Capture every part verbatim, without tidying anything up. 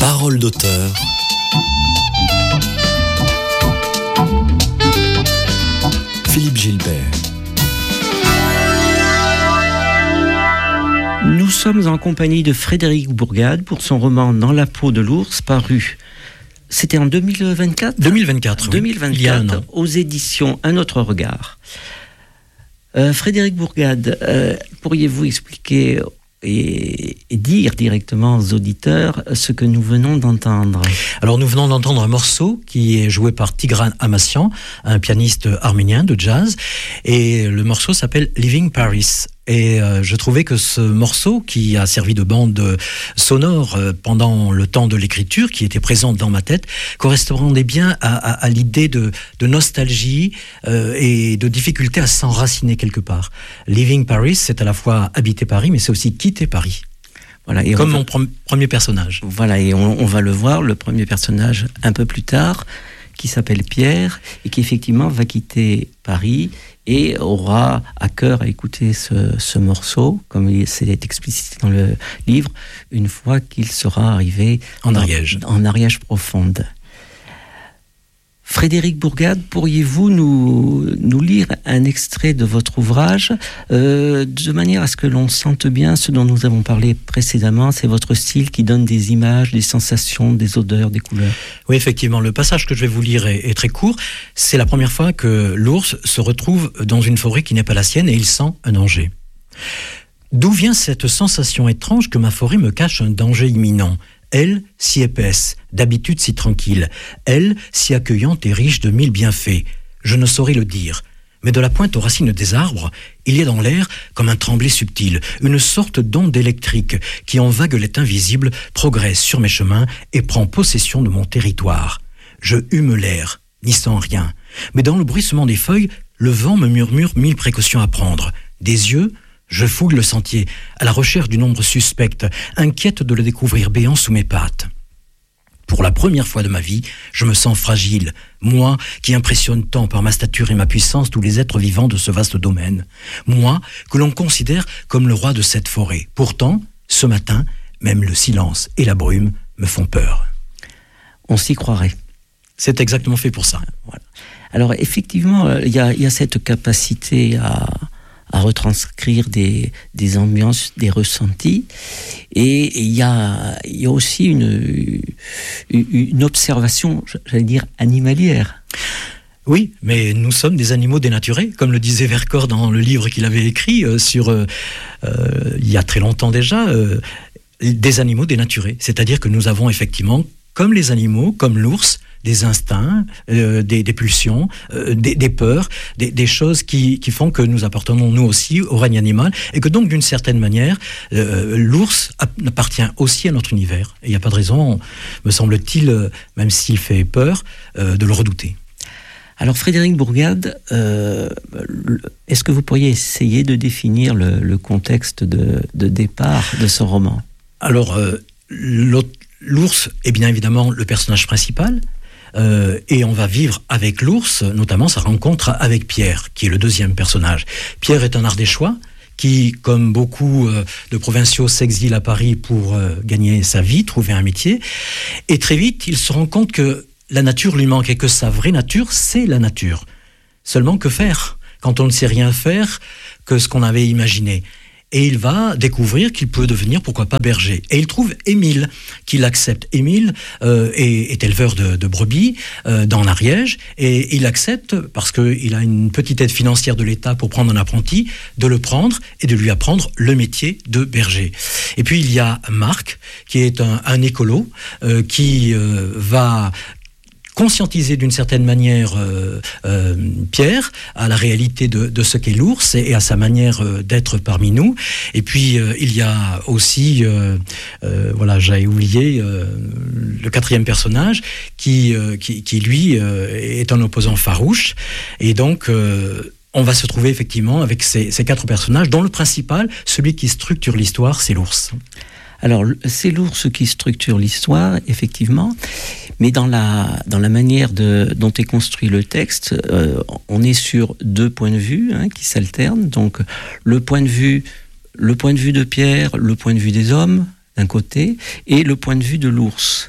Parole d'auteur. Philippe Gilbert. Nous sommes en compagnie de Frédéric Bourgade pour son roman Dans la peau de l'ours, paru. C'était en deux mille vingt-quatre deux mille vingt-quatre, deux mille vingt-quatre, oui. Il y a un an. Aux éditions Un autre regard. Euh, Frédéric Bourgade, euh, pourriez-vous expliquer et, et dire directement aux auditeurs ce que nous venons d'entendre? Alors nous venons d'entendre un morceau qui est joué par Tigran Amassian, un pianiste arménien de jazz, et le morceau s'appelle Leaving Paris. Et euh, je trouvais que ce morceau, qui a servi de bande sonore euh, pendant le temps de l'écriture, qui était présente dans ma tête, correspondait bien à, à, à l'idée de, de nostalgie euh, et de difficulté à s'enraciner quelque part. Leaving Paris, c'est à la fois habiter Paris, mais c'est aussi quitter Paris. Voilà, et comme va... mon pre- premier personnage. Voilà, et on, on va le voir, le premier personnage, un peu plus tard, qui s'appelle Pierre, et qui effectivement va quitter Paris et aura à cœur à écouter ce, ce morceau, comme c'est explicité dans le livre, une fois qu'il sera arrivé en Ariège, en Ariège profonde. Frédéric Bourgade, pourriez-vous nous, nous lire un extrait de votre ouvrage, euh, de manière à ce que l'on sente bien ce dont nous avons parlé précédemment, c'est votre style qui donne des images, des sensations, des odeurs, des couleurs. Oui, effectivement, le passage que je vais vous lire est, est très court. C'est la première fois que l'ours se retrouve dans une forêt qui n'est pas la sienne et il sent un danger. D'où vient cette sensation étrange que ma forêt me cache un danger imminent ? Elle, si épaisse, d'habitude si tranquille, elle, si accueillante et riche de mille bienfaits. Je ne saurais le dire, mais de la pointe aux racines des arbres, il y a dans l'air, comme un tremblé subtil, une sorte d'onde électrique qui, en vaguelette invisible, progresse sur mes chemins et prend possession de mon territoire. Je hume l'air, n'y sens rien, mais dans le bruissement des feuilles, le vent me murmure mille précautions à prendre. Des yeux, je fouille le sentier, à la recherche d'une ombre suspecte, inquiète de le découvrir béant sous mes pattes. Pour la première fois de ma vie, je me sens fragile, moi qui impressionne tant par ma stature et ma puissance tous les êtres vivants de ce vaste domaine. Moi que l'on considère comme le roi de cette forêt. Pourtant, ce matin, même le silence et la brume me font peur. On s'y croirait. C'est exactement fait pour ça. Voilà. Alors effectivement, il y a, y a cette capacité à... à retranscrire des, des ambiances, des ressentis. Et il y a, y a aussi une, une observation, j'allais dire, animalière. Oui, mais nous sommes des animaux dénaturés, comme le disait Vercors dans le livre qu'il avait écrit euh, sur, euh, euh, il y a très longtemps déjà, euh, des animaux dénaturés. C'est-à-dire que nous avons effectivement, comme les animaux, comme l'ours, des instincts, euh, des, des pulsions, euh, des, des peurs, des, des choses qui, qui font que nous appartenons nous aussi au règne animal et que donc d'une certaine manière, euh, l'ours appartient aussi à notre univers. Et il n'y a pas de raison, me semble-t-il, euh, même s'il fait peur, euh, de le redouter. Alors Frédéric Bourgade, euh, est-ce que vous pourriez essayer de définir le, le contexte de, de départ de ce roman ? Alors, euh, l'ours est bien évidemment le personnage principal. Euh, et on va vivre avec l'ours, notamment sa rencontre avec Pierre, qui est le deuxième personnage. Pierre est un Ardéchois qui, comme beaucoup euh, de provinciaux, s'exile à Paris pour euh, gagner sa vie, trouver un métier. Et très vite, il se rend compte que la nature lui manque et que sa vraie nature, c'est la nature. Seulement, que faire quand on ne sait rien faire que ce qu'on avait imaginé ? Et il va découvrir qu'il peut devenir, pourquoi pas, berger. Et il trouve Émile, qui l'accepte. Émile euh, est, est éleveur de, de brebis euh, dans l'Ariège, et il accepte, parce qu'il a une petite aide financière de l'État pour prendre un apprenti, de le prendre et de lui apprendre le métier de berger. Et puis il y a Marc, qui est un, un écolo, euh, qui euh, va... conscientiser d'une certaine manière euh, euh, Pierre à la réalité de, de ce qu'est l'ours et à sa manière euh, d'être parmi nous. Et puis euh, il y a aussi, euh, euh, voilà, j'avais oublié euh, le quatrième personnage qui, euh, qui, qui lui euh, est un opposant farouche. Et donc euh, on va se trouver effectivement avec ces, ces quatre personnages, dont le principal, celui qui structure l'histoire, c'est l'ours. Alors, c'est l'ours qui structure l'histoire, effectivement, mais dans la, dans la manière de, dont est construit le texte, euh, on est sur deux points de vue hein, qui s'alternent. Donc, le point de vue, le point de vue de Pierre, le point de vue des hommes, d'un côté, et le point de vue de l'ours.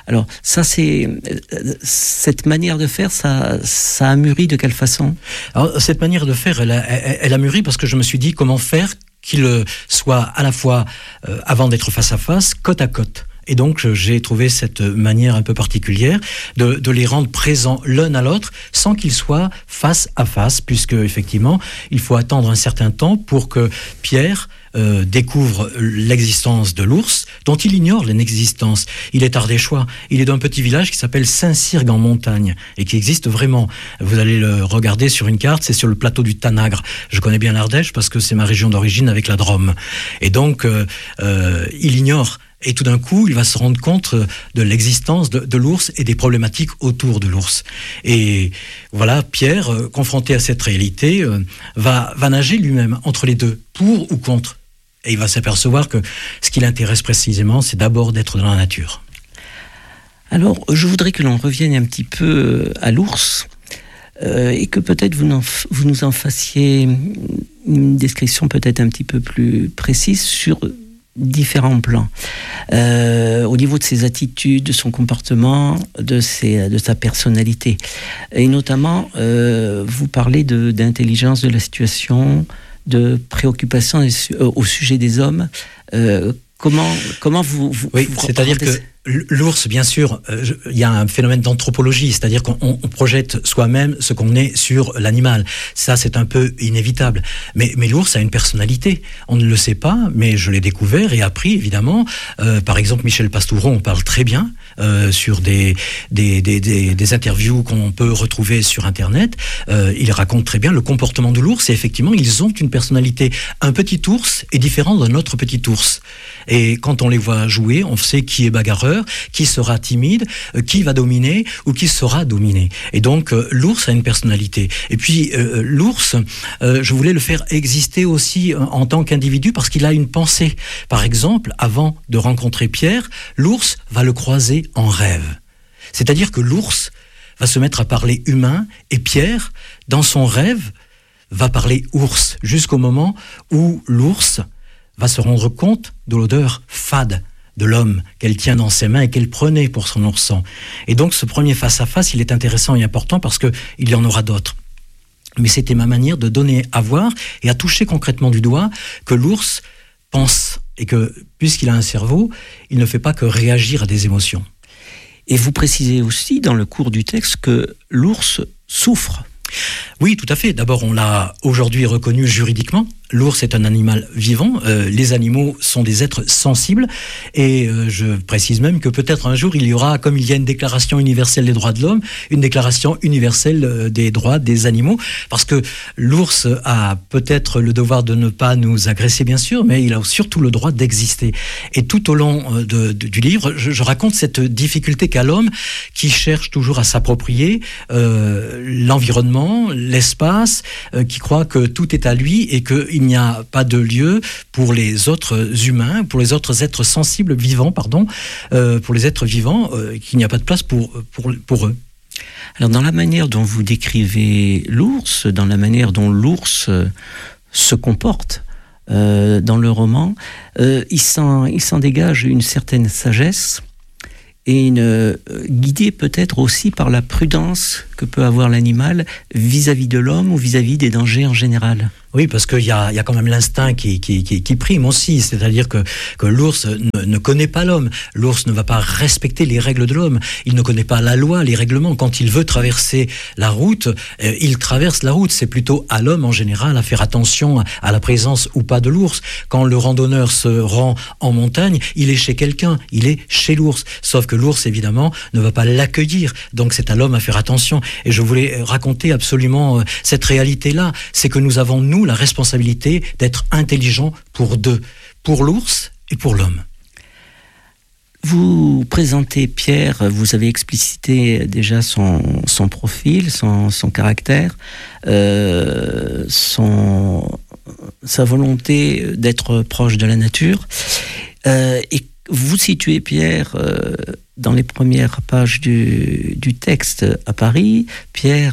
Alors ça, c'est cette manière de faire, ça, ça a mûri de quelle façon? Alors, cette manière de faire, elle a, elle, elle a mûri parce que je me suis dit comment faire qu'il soit à la fois, euh, avant d'être face à face, côte à côte. Et donc, j'ai trouvé cette manière un peu particulière de, de les rendre présents l'un à l'autre sans qu'ils soient face à face, puisque, effectivement, il faut attendre un certain temps pour que Pierre euh, découvre l'existence de l'ours, dont il ignore l'existence. Il est ardéchois. Il est d'un petit village qui s'appelle Saint-Cyrgue en montagne et qui existe vraiment. Vous allez le regarder sur une carte, c'est sur le plateau du Tanagre. Je connais bien l'Ardèche parce que c'est ma région d'origine avec la Drôme. Et donc, euh, euh, il ignore. Et tout d'un coup, il va se rendre compte de l'existence de, de l'ours et des problématiques autour de l'ours. Et voilà, Pierre, euh, confronté à cette réalité, euh, va, va nager lui-même entre les deux, pour ou contre. Et il va s'apercevoir que ce qui l'intéresse précisément, c'est d'abord d'être dans la nature. Alors, je voudrais que l'on revienne un petit peu à l'ours, euh, et que peut-être vous, vous nous en fassiez une description peut-être un petit peu plus précise sur différents plans. Euh, au niveau de ses attitudes, de son comportement, de, ses, de sa personnalité. Et notamment, euh, vous parlez de, d'intelligence de la situation, de préoccupation au sujet des hommes. Euh, comment, comment vous... vous oui, vous c'est-à-dire que l'ours, bien sûr, il euh, y a un phénomène d'anthropologie, c'est-à-dire qu'on on projette soi-même ce qu'on est sur l'animal. Ça, c'est un peu inévitable. Mais, mais l'ours a une personnalité. On ne le sait pas, mais je l'ai découvert et appris, évidemment. Euh, par exemple, Michel Pastoureau en parle très bien euh, sur des, des, des, des, des interviews qu'on peut retrouver sur Internet. Euh, il raconte très bien le comportement de l'ours et effectivement, ils ont une personnalité. Un petit ours est différent d'un autre petit ours. Et quand on les voit jouer, on sait qui est bagarreur, qui sera timide, euh, qui va dominer ou qui sera dominé. Et donc euh, l'ours a une personnalité. Et puis euh, l'ours, euh, je voulais le faire exister aussi euh, en tant qu'individu parce qu'il a une pensée. Par exemple, avant de rencontrer Pierre, l'ours va le croiser en rêve. C'est-à-dire que l'ours va se mettre à parler humain et Pierre, dans son rêve, va parler ours jusqu'au moment où l'ours va se rendre compte de l'odeur fade de l'homme qu'elle tient dans ses mains et qu'elle prenait pour son ourson. Et donc ce premier face-à-face, il est intéressant et important parce qu'il y en aura d'autres. Mais c'était ma manière de donner à voir et à toucher concrètement du doigt que l'ours pense et que, puisqu'il a un cerveau, il ne fait pas que réagir à des émotions. Et vous précisez aussi dans le cours du texte que l'ours souffre. Oui, tout à fait. D'abord, on l'a aujourd'hui reconnu juridiquement. L'ours est un animal vivant. Euh, les animaux sont des êtres sensibles. Et euh, je précise même que peut-être un jour, il y aura, comme il y a une déclaration universelle des droits de l'homme, une déclaration universelle euh, des droits des animaux. Parce que l'ours a peut-être le devoir de ne pas nous agresser, bien sûr, mais il a surtout le droit d'exister. Et tout au long euh, de, de, du livre, je, je raconte cette difficulté qu'a l'homme qui cherche toujours à s'approprier euh, l'environnement, l'espace, euh, qui croit que tout est à lui et qu'il n'y a pas de lieu pour les autres humains, pour les autres êtres sensibles, vivants, pardon, euh, pour les êtres vivants, euh, qu'il n'y a pas de place pour, pour, pour eux. Alors, dans la manière dont vous décrivez l'ours, dans la manière dont l'ours se comporte euh, dans le roman, euh, il s'en, il s'en dégage une certaine sagesse et une euh, guidée peut-être aussi par la prudence que peut avoir l'animal vis-à-vis de l'homme ou vis-à-vis des dangers en général. Oui, parce qu'il y a, il y a quand même l'instinct qui, qui, qui, qui prime aussi, c'est-à-dire que, que l'ours ne, ne connaît pas l'homme. L'ours ne va pas respecter les règles de l'homme. Il ne connaît pas la loi, les règlements. Quand il veut traverser la route, euh, il traverse la route. C'est plutôt à l'homme en général à faire attention à la présence ou pas de l'ours. Quand le randonneur se rend en montagne, il est chez quelqu'un, il est chez l'ours. Sauf que l'ours, évidemment, ne va pas l'accueillir. Donc c'est à l'homme à faire attention. Et je voulais raconter absolument euh, cette réalité-là. C'est que nous avons, nous, la responsabilité d'être intelligents pour deux, pour l'ours et pour l'homme. Vous présentez Pierre, vous avez explicité déjà son, son profil, son, son caractère, euh, son, sa volonté d'être proche de la nature. Euh, et vous situez Pierre euh, dans les premières pages du, du texte à Paris. Pierre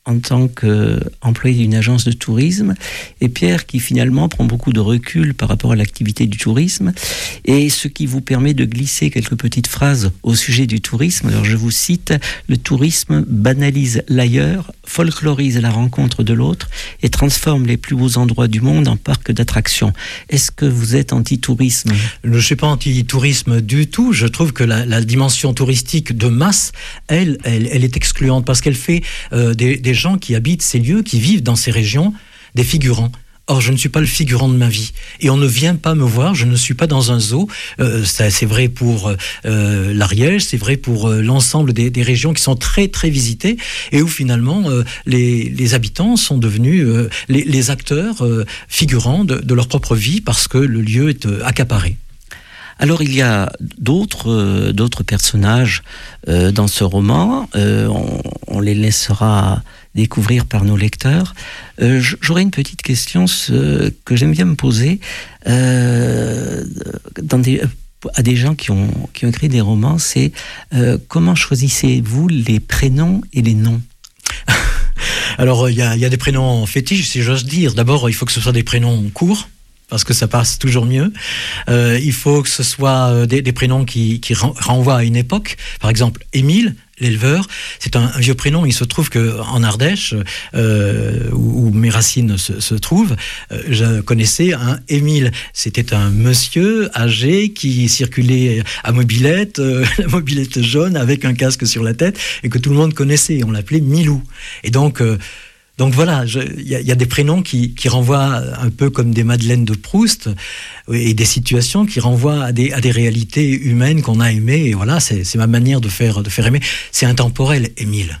en tant qu'employé d'une agence de tourisme, et Pierre qui finalement prend beaucoup de recul par rapport à l'activité du tourisme, et ce qui vous permet de glisser quelques petites phrases au sujet du tourisme. Alors je vous cite: le tourisme banalise l'ailleurs, folklorise la rencontre de l'autre et transforme les plus beaux endroits du monde en parcs d'attractions. Est-ce que vous êtes anti-tourisme ? Je ne suis pas anti-tourisme du tout. Je trouve que la, la dimension touristique de masse, elle, elle, elle est excluante parce qu'elle fait euh, des, des gens qui habitent ces lieux, qui vivent dans ces régions, des figurants. Or, je ne suis pas le figurant de ma vie. Et on ne vient pas me voir, je ne suis pas dans un zoo. Euh, ça, c'est vrai pour euh, l'Ariège, c'est vrai pour euh, l'ensemble des, des régions qui sont très, très visitées et où finalement euh, les, les habitants sont devenus euh, les, les acteurs euh, figurants de, de leur propre vie parce que le lieu est euh, accaparé. Alors il y a d'autres, euh, d'autres personnages euh, dans ce roman, euh, on, on les laissera découvrir par nos lecteurs. Euh, j'aurais une petite question ce, que j'aime bien me poser euh, dans des, à des gens qui ont, qui ont écrit des romans, c'est euh, comment choisissez-vous les prénoms et les noms ? Alors il y a, y a des prénoms fétiches, si j'ose dire. D'abord, il faut que ce soit des prénoms courts, parce que ça passe toujours mieux. Euh, il faut que ce soit des, des prénoms qui, qui renvoient à une époque. Par exemple, Émile, l'éleveur, c'est un, un vieux prénom. Il se trouve qu'en Ardèche, euh, où, où mes racines se, se trouvent, euh, je connaissais un Émile. C'était un monsieur âgé qui circulait à mobilette, euh, la mobilette jaune avec un casque sur la tête, et que tout le monde connaissait. On l'appelait Milou. Et donc... Euh, Donc voilà, il y, y a des prénoms qui, qui renvoient un peu comme des Madeleines de Proust et des situations qui renvoient à des, à des réalités humaines qu'on a aimées. Et voilà, c'est, c'est ma manière de faire, de faire aimer. C'est intemporel, Émile.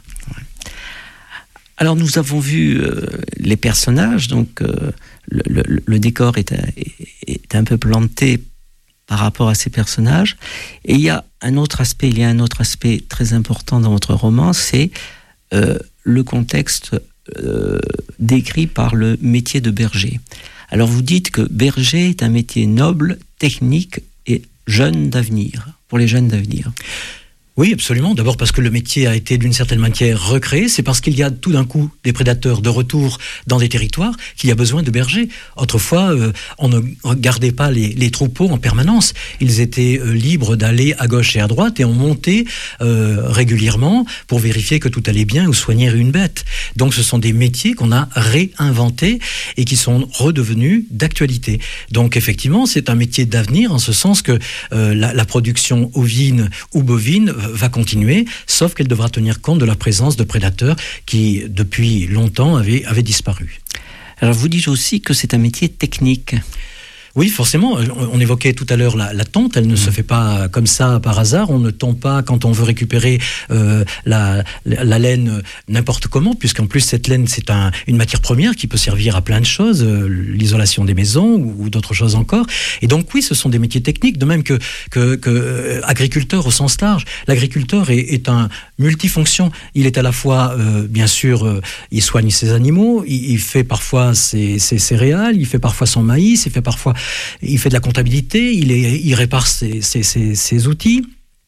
Alors nous avons vu euh, les personnages, donc euh, le, le, le décor est, est, est un peu planté par rapport à ces personnages. Et il y a un autre aspect, il y a un autre aspect très important dans votre roman, c'est euh, le contexte Euh, décrit par le métier de berger. Alors vous dites que berger est un métier noble, technique et jeune d'avenir, pour les jeunes d'avenir. Oui, absolument. D'abord parce que le métier a été d'une certaine manière recréé. C'est parce qu'il y a tout d'un coup des prédateurs de retour dans des territoires qu'il y a besoin de bergers. Autrefois, euh, on ne gardait pas les, les troupeaux en permanence. Ils étaient euh, libres d'aller à gauche et à droite et on montait euh, régulièrement pour vérifier que tout allait bien ou soigner une bête. Donc ce sont des métiers qu'on a réinventés et qui sont redevenus d'actualité. Donc effectivement, c'est un métier d'avenir en ce sens que euh, la, la production ovine ou bovine va continuer, sauf qu'elle devra tenir compte de la présence de prédateurs qui, depuis longtemps, avaient, avaient disparu. Alors vous dites aussi que c'est un métier technique. Oui, forcément. On évoquait tout à l'heure la, la tonte. Elle ne mmh. se fait pas comme ça par hasard. On ne tond pas quand on veut récupérer euh, la, la, la laine n'importe comment, puisqu'en plus cette laine c'est un, une matière première qui peut servir à plein de choses, euh, l'isolation des maisons ou, ou d'autres choses encore. Et donc oui, ce sont des métiers techniques, de même que, que, que euh, agriculteur au sens large. L'agriculteur est, est un multifonction. Il est à la fois, euh, bien sûr, euh, il soigne ses animaux, il, il fait parfois ses, ses céréales, il fait parfois son maïs, il fait parfois il fait de la comptabilité, il, est, il répare ses, ses, ses, ses outils.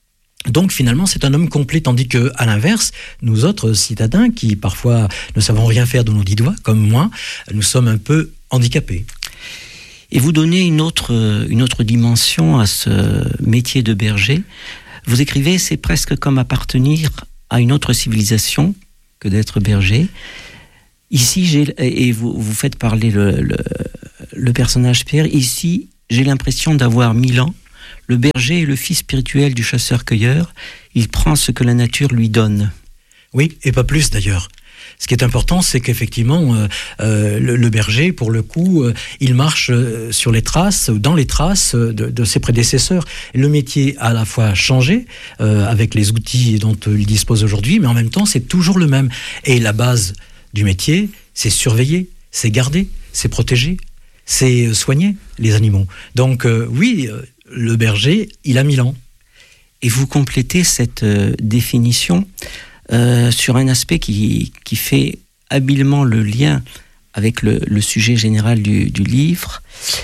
Donc finalement, c'est un homme complet, tandis que, à l'inverse, nous autres citadins, qui parfois ne savons rien faire de nos dix doigts, comme moi, nous sommes un peu handicapés. Et vous donnez une autre, une autre dimension à ce métier de berger. Vous écrivez, c'est presque comme appartenir à une autre civilisation que d'être berger. Ici, j'ai, et vous, vous faites parler le, le, le personnage Pierre, ici, j'ai l'impression d'avoir mille ans. Le berger est le fils spirituel du chasseur-cueilleur. Il prend ce que la nature lui donne. Oui, et pas plus d'ailleurs. Ce qui est important, c'est qu'effectivement, euh, euh, le, le berger, pour le coup, euh, il marche euh, sur les traces, dans les traces de, de ses prédécesseurs. Le métier a à la fois changé, euh, avec les outils dont il dispose aujourd'hui, mais en même temps, c'est toujours le même. Et la base du métier, c'est surveiller, c'est garder, c'est protéger, c'est soigner les animaux. Donc euh, oui, euh, le berger, il a mille ans. Et vous complétez cette euh, définition euh, sur un aspect qui, qui fait habilement le lien avec le, le sujet général du, du livre.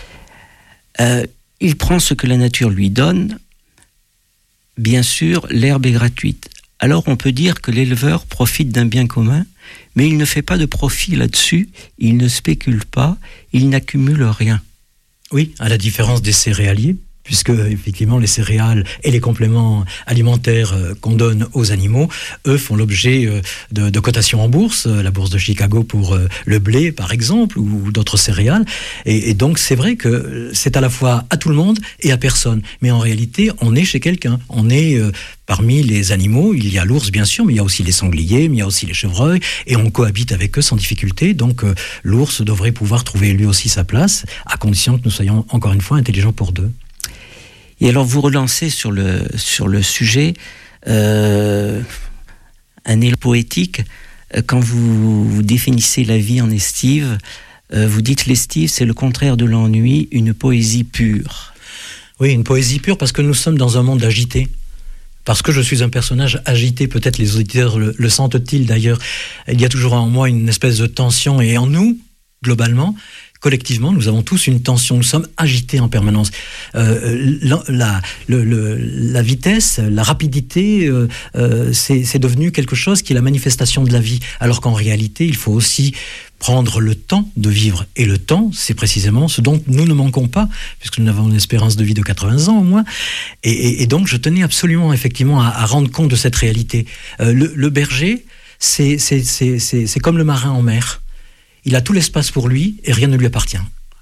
Euh, il prend ce que la nature lui donne. Bien sûr, l'herbe est gratuite. alors on peut dire que l'éleveur profite d'un bien commun, mais il ne fait pas de profit là-dessus, il ne spécule pas, il n'accumule rien. Oui, à la différence des céréaliers, puisque effectivement les céréales et les compléments alimentaires euh, qu'on donne aux animaux, eux font l'objet euh, de, de cotations en bourse, euh, la bourse de Chicago pour euh, le blé par exemple, ou, ou d'autres céréales, et, et donc c'est vrai que c'est à la fois à tout le monde et à personne, mais en réalité on est chez quelqu'un, on est euh, parmi les animaux, il y a l'ours bien sûr, mais il y a aussi les sangliers, mais il y a aussi les chevreuils, et on cohabite avec eux sans difficulté, donc euh, l'ours devrait pouvoir trouver lui aussi sa place, à condition que nous soyons encore une fois intelligents pour deux. Et alors vous relancez sur le, sur le sujet euh, un élan poétique. Quand vous, vous définissez la vie en estive, euh, vous dites l'estive c'est le contraire de l'ennui, une poésie pure. Oui, une poésie pure parce que nous sommes dans un monde agité. Parce que je suis un personnage agité, peut-être les auditeurs le, le sentent-ils d'ailleurs. Il y a toujours en moi une espèce de tension et en nous, globalement, collectivement, nous avons tous une tension, nous sommes agités en permanence. Euh, la, la, le, le, la vitesse, la rapidité, euh, euh, c'est, c'est devenu quelque chose qui est la manifestation de la vie, alors qu'en réalité, il faut aussi prendre le temps de vivre. Et le temps, c'est précisément ce dont nous ne manquons pas, puisque nous avons une espérance de vie de quatre-vingts ans au moins. Et, et, et donc, je tenais absolument, effectivement, à, à rendre compte de cette réalité. Euh, le, le berger, c'est, c'est, c'est, c'est, c'est comme le marin en mer. Il a tout l'espace pour lui et rien ne lui appartient.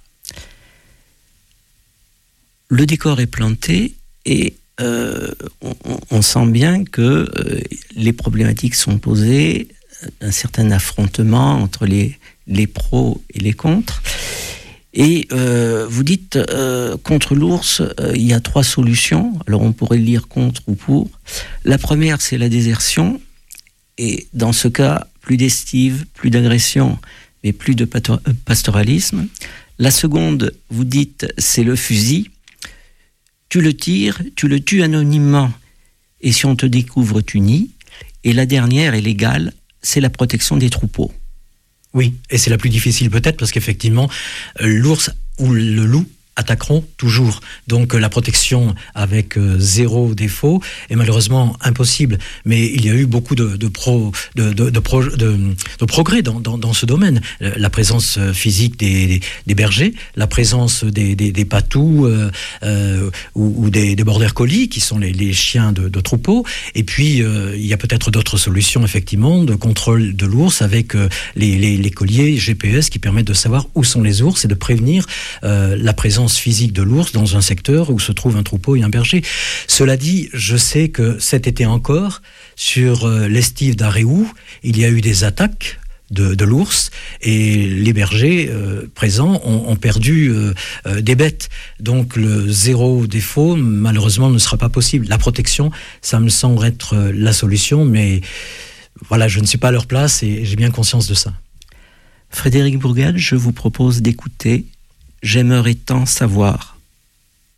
Le décor est planté et euh, on, on sent bien que euh, les problématiques sont posées, un certain affrontement entre les, les pros et les contres. Et euh, vous dites, euh, contre l'ours, euh, il y a trois solutions. Alors on pourrait le lire contre ou pour. La première, c'est la désertion. Et dans ce cas, plus d'estive, plus d'agression, mais plus de pastoralisme. La seconde, vous dites, c'est le fusil. Tu le tires, tu le tues anonymement, et si on te découvre, tu nies. Et la dernière est légale, c'est la protection des troupeaux. Oui, et c'est la plus difficile peut-être, parce qu'effectivement, l'ours ou le loup attaqueront toujours. Donc la protection avec euh, zéro défaut est malheureusement impossible. Mais il y a eu beaucoup de, de, pro, de, de, de, pro, de, de progrès dans, dans, dans ce domaine. La présence physique des, des, des bergers, la présence des, des, des patous euh, euh, ou, ou des, des border collies, qui sont les, les chiens de, de troupeau. Et puis, euh, il y a peut-être d'autres solutions, effectivement, de contrôle de l'ours avec euh, les, les, les colliers G P S qui permettent de savoir où sont les ours et de prévenir euh, la présence physique de l'ours dans un secteur où se trouve un troupeau et un berger. Cela dit, je sais que cet été encore, sur euh, l'estive d'Aréou, il y a eu des attaques de, de l'ours et les bergers euh, présents ont, ont perdu euh, euh, des bêtes. Donc le zéro défaut, malheureusement, ne sera pas possible. La protection, ça me semble être euh, la solution, mais voilà, je ne suis pas à leur place et j'ai bien conscience de ça. Frédéric Bourgade, je vous propose d'écouter « J'aimerais tant savoir ».